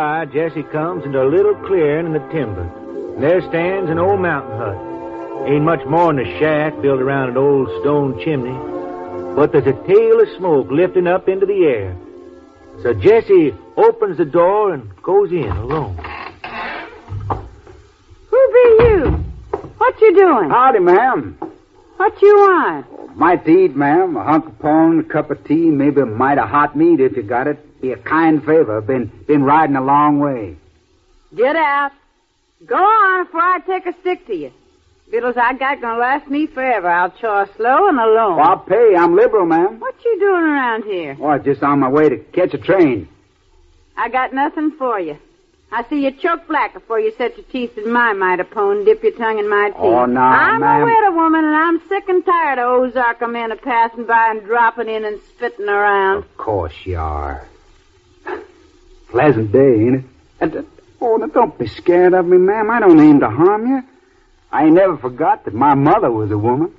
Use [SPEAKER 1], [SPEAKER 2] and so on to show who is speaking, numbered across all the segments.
[SPEAKER 1] Jesse comes into a little clearing in the timber. And there stands an old mountain hut. Ain't much more than a shack built around an old stone chimney. But there's a tail of smoke lifting up into the air. So Jesse opens the door and goes in alone.
[SPEAKER 2] Who be you? What you doing?
[SPEAKER 3] Howdy, ma'am.
[SPEAKER 2] What you want?
[SPEAKER 3] Might to eat, ma'am. A hunk of pone, a cup of tea, maybe a mite of hot meat if you got it. Be a kind favor. Been riding a long way.
[SPEAKER 2] Get out. Go on before I take a stick to you. Vittles I got gonna last me forever. I'll chaw slow and alone.
[SPEAKER 3] Well, I'll pay. I'm liberal, ma'am.
[SPEAKER 2] What you doing around here?
[SPEAKER 3] Oh, I'm just on my way to catch a train.
[SPEAKER 2] I got nothing for you. I see you choke black before you set your teeth in my mite pone, dip your tongue in my teeth.
[SPEAKER 3] Oh, no,
[SPEAKER 2] I'm
[SPEAKER 3] ma'am.
[SPEAKER 2] a widow woman, and I'm sick and tired of Ozarka men passing by and dropping in and spitting around.
[SPEAKER 3] Of course you are. Pleasant day, ain't it? Now don't be scared of me, ma'am. I don't aim to harm you. I ain't never forgot that my mother was a woman.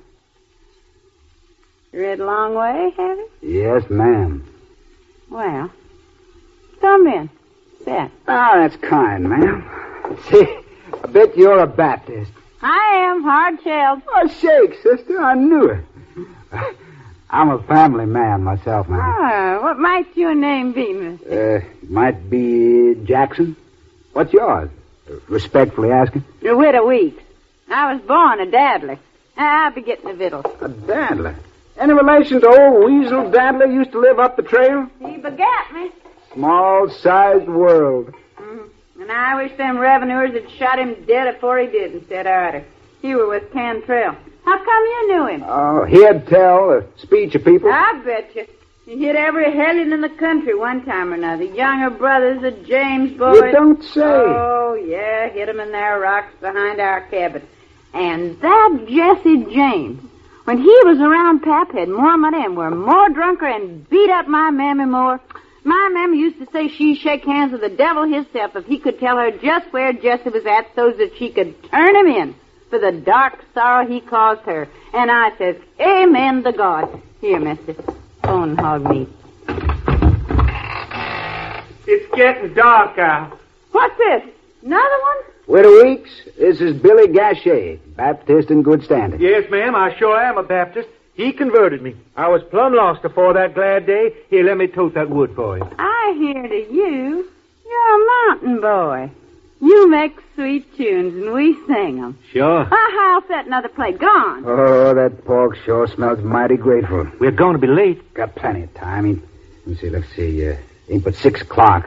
[SPEAKER 2] You read a long way, have you?
[SPEAKER 3] Yes, ma'am.
[SPEAKER 2] Well, come in. Sit.
[SPEAKER 3] Oh, that's kind, ma'am. See, I bet you're a Baptist.
[SPEAKER 2] I am hard-shelled.
[SPEAKER 3] Oh, shake, sister. I knew it. I'm a family man myself, ma'am.
[SPEAKER 2] Ah, what might your name be, mister?
[SPEAKER 3] Might be Jackson. What's yours? Respectfully asking.
[SPEAKER 2] Your widow Weeks. I was born a Dadley. I'll be getting a victuals.
[SPEAKER 3] A Dadler? Any relation to old Weasel Dadler used to live up the trail?
[SPEAKER 2] He begat me.
[SPEAKER 3] Small-sized world.
[SPEAKER 2] And I wish them revenuers had shot him dead before he did instead of Arter. He were with Cantrell. How come you knew him?
[SPEAKER 3] Oh, he'd tell a speech of people.
[SPEAKER 2] I bet you. He hit every hellion in the country one time or another. Younger brothers of James boys.
[SPEAKER 3] You don't say.
[SPEAKER 2] Oh, yeah, hit 'em in their rocks behind our cabin. And that Jesse James, when he was around Pap, had more money and were more drunker and beat up my mammy more. My mammy used to say she'd shake hands with the devil himself if he could tell her just where Jesse was at so that she could turn him in for the dark sorrow he caused her. And I says, amen to God. Here, mister, bone hog meat.
[SPEAKER 1] It's getting dark out.
[SPEAKER 2] What's this? Another one?
[SPEAKER 3] Widow Weeks, this is Billy Gachet, Baptist in good standing.
[SPEAKER 1] Yes, ma'am, I sure am a Baptist. He converted me. I was plumb lost before that glad day. Here, let me tote that wood for you.
[SPEAKER 2] I hear to you. You're a mountain boy. You make sweet tunes, and we sing 'em.
[SPEAKER 1] Sure.
[SPEAKER 2] I'll set another plate. Gone.
[SPEAKER 3] Oh, that pork sure smells mighty grateful.
[SPEAKER 1] We're going to be late.
[SPEAKER 3] Got plenty of time. Let's see. Ain't but 6 o'clock.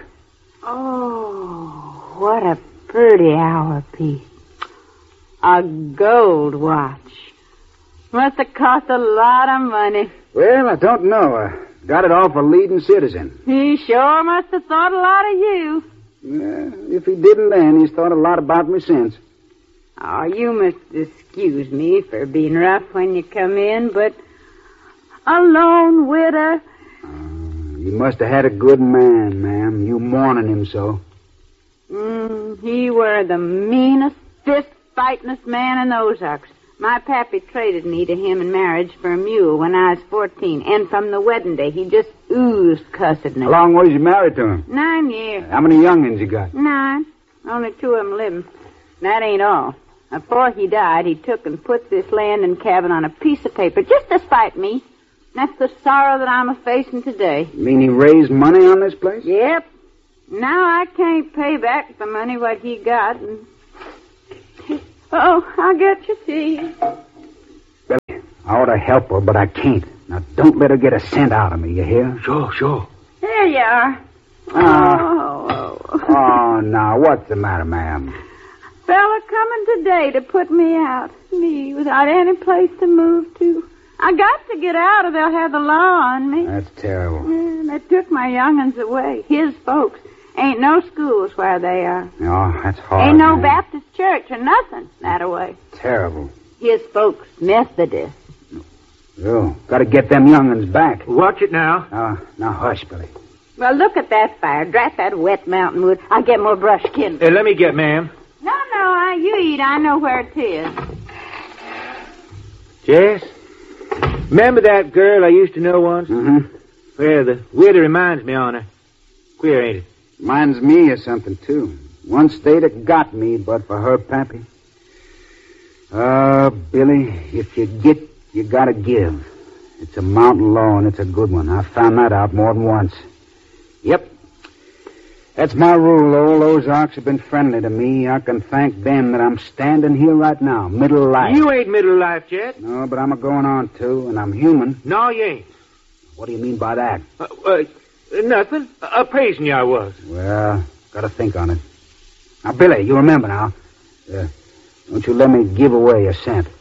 [SPEAKER 2] Oh, what a pretty hour piece. A gold watch. Must have cost a lot of money.
[SPEAKER 3] Well, I don't know. Got it off a leading citizen.
[SPEAKER 2] He sure must have thought a lot of you.
[SPEAKER 3] If he didn't then, he's thought a lot about me since.
[SPEAKER 2] Oh, you must excuse me for being rough when you come in, but a lone widow.
[SPEAKER 3] You must have had a good man, ma'am. You mourning him so.
[SPEAKER 2] He were the meanest, fist-fightingest man in the Ozarks. My pappy traded me to him in marriage for a mule when I was 14, and from the wedding day, he just oozed cussedness.
[SPEAKER 3] How long was you married to him?
[SPEAKER 2] 9 years.
[SPEAKER 3] How many young'uns you got?
[SPEAKER 2] 9. Only 2 of 'em living. That ain't all. Before he died, he took and put this land and cabin on a piece of paper, just to spite me. That's the sorrow that I'm a-facing today.
[SPEAKER 3] You mean he raised money on this place?
[SPEAKER 2] Yep. Now I can't pay back the money what he got, and... Oh, I'll get your tea.
[SPEAKER 3] Billy, I ought to help her, but I can't. Now, don't let her get a cent out of me, you hear?
[SPEAKER 1] Sure.
[SPEAKER 2] There you are.
[SPEAKER 3] Oh, now, what's the matter, ma'am?
[SPEAKER 2] Fella coming today to put me out. Me, without any place to move to. I got to get out or they'll have the law on me.
[SPEAKER 3] That's terrible.
[SPEAKER 2] They took my young'uns away. His folks. Ain't no schools where they are.
[SPEAKER 3] Oh, that's hard.
[SPEAKER 2] Ain't no
[SPEAKER 3] man.
[SPEAKER 2] Baptist church or nothing that away.
[SPEAKER 3] Terrible.
[SPEAKER 2] His folks Methodist.
[SPEAKER 3] Oh, gotta get them young'uns back.
[SPEAKER 1] Watch it now.
[SPEAKER 3] Now hush, Billy.
[SPEAKER 2] Well, look at that fire. Drat that wet mountain wood. I'll get more brush kindled.
[SPEAKER 1] Let me get, ma'am.
[SPEAKER 2] No, you eat. I know where it is.
[SPEAKER 1] Jess? Remember that girl I used to know once?
[SPEAKER 3] Mm-hmm.
[SPEAKER 1] Well, the widow reminds me on her. Queer, ain't it?
[SPEAKER 3] Reminds me of something, too. Once they'd have got me, but for her, Pappy. Billy, if you get, you gotta give. It's a mountain law, and it's a good one. I found that out more than once. Yep. That's my rule. All those Ozarks have been friendly to me. I can thank them that I'm standing here right now, middle of life.
[SPEAKER 1] You ain't middle of life yet.
[SPEAKER 3] No, but I'm a-going on, too, and I'm human.
[SPEAKER 1] No, you ain't.
[SPEAKER 3] What do you mean by that?
[SPEAKER 1] Nothing. Praising you I was.
[SPEAKER 3] Well, gotta think on it. Now, Billy, you remember now. Don't you let me give away a cent.